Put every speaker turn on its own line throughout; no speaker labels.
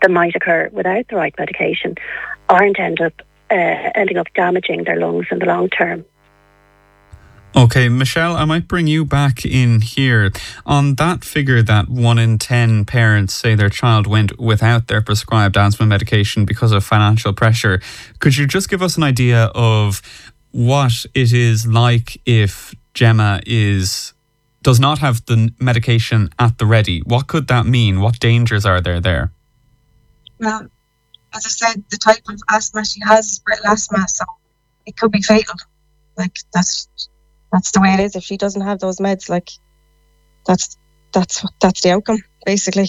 that might occur without the right medication aren't ending up damaging their lungs in the long term.
Okay, Michelle, I might bring you back in here. On that figure that 1 in 10 parents say their child went without their prescribed asthma medication because of financial pressure, could you just give us an idea of what it is like if Gemma does not have the medication at the ready? What could that mean? What dangers are there?
Well, as I said, the type of asthma she has is brittle asthma, so it could be fatal. Like, that's the way it is. If she doesn't have those meds, like, that's the outcome, basically.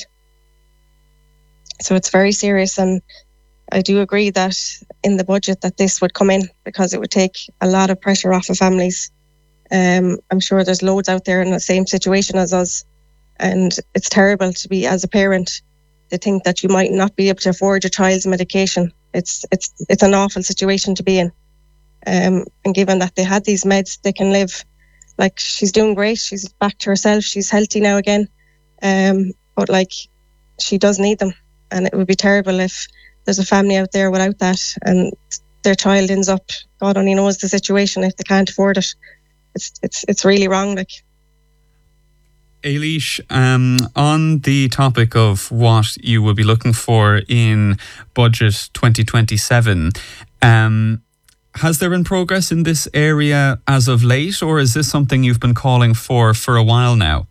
So it's very serious, and I do agree that in the budget that this would come in, because it would take a lot of pressure off of families. I'm sure there's loads out there in the same situation as us, and it's terrible to be, as a parent, to think that you might not be able to afford your child's medication. It's an awful situation to be in. And given that they had these meds, they can live. Like, she's doing great. She's back to herself. She's healthy now again. But like, she does need them. And it would be terrible if there's a family out there without that and their child ends up, God only knows the situation, if they can't afford it. It's really wrong. Like,
Ailish, on the topic of what you will be looking for in Budget 2027, has there been progress in this area as of late, or is this something you've been calling for a while now?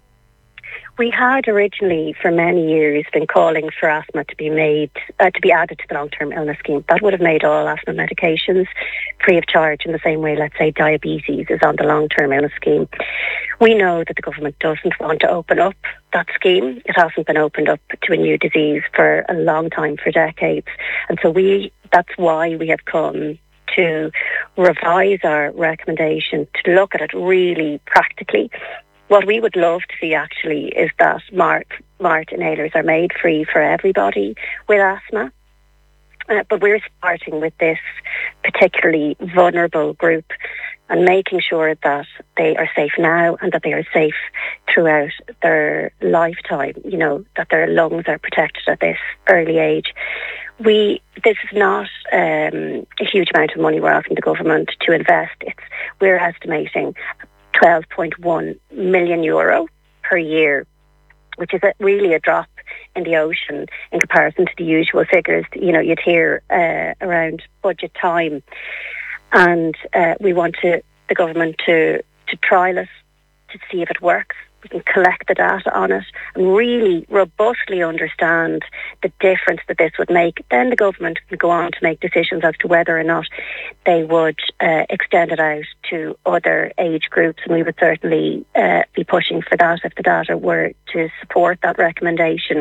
We had originally, for many years, been calling for asthma to be added to the long-term illness scheme. That would have made all asthma medications free of charge, in the same way, let's say, diabetes is on the long-term illness scheme. We know that the government doesn't want to open up that scheme. It hasn't been opened up to a new disease for a long time, for decades. And so that's why we have come to revise our recommendation, to look at it really practically. What we would love to see, actually, is that MART inhalers are made free for everybody with asthma. But we're starting with this particularly vulnerable group and making sure that they are safe now and that they are safe throughout their lifetime, that their lungs are protected at this early age. This is not a huge amount of money we're asking the government to invest. We're estimating €12.1 million per year, which is really a drop in the ocean in comparison to the usual figures you'd hear around budget time. And we want the government to trial it, to see if it works. We can collect the data on it and really robustly understand the difference that this would make. Then the government can go on to make decisions as to whether or not they would extend it out to other age groups, and we would certainly be pushing for that if the data were to support that recommendation.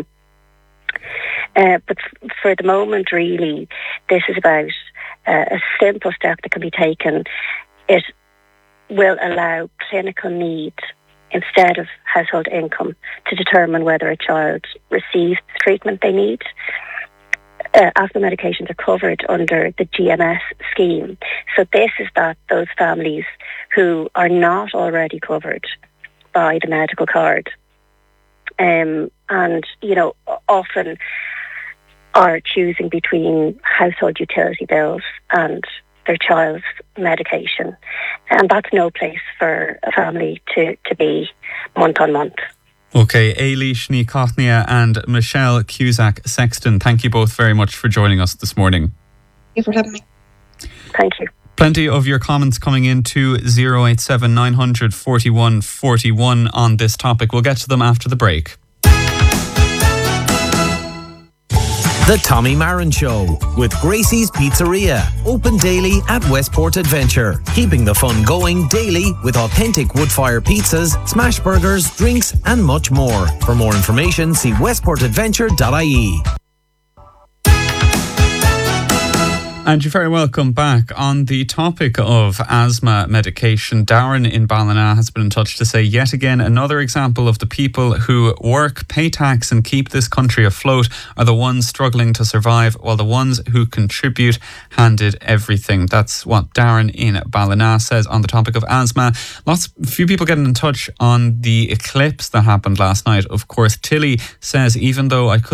But for the moment, really, this is about a simple step that can be taken. It will allow clinical need instead of household income to determine whether a child receives the treatment they need. Asthma medications are covered under the GMS scheme. So this is that those families who are not already covered by the medical card and, often are choosing between household utility bills and their child's medication. And that's no place for a family to be month on month.
Okay, Ailish Ní Coithne and Michelle Cusack-Sexton, thank you both very much for joining us this morning.
Thank you for having me.
Thank you.
Plenty of your comments coming in to 087 900 41 41 on this topic. We'll get to them after the break.
The Tommy Marin Show with Gracie's Pizzeria. Open daily at Westport Adventure. Keeping the fun going daily with authentic wood-fire pizzas, smash burgers, drinks and much more. For more information, see westportadventure.ie.
And you're very welcome back. On the topic of asthma medication, Darren in Ballina has been in touch to say yet again another example of the people who work, pay tax and keep this country afloat are the ones struggling to survive, while the ones who contribute handed everything. That's what Darren in Ballina says on the topic of asthma. Few people getting in touch on the eclipse that happened last night. Of course, Tilly says, even though I could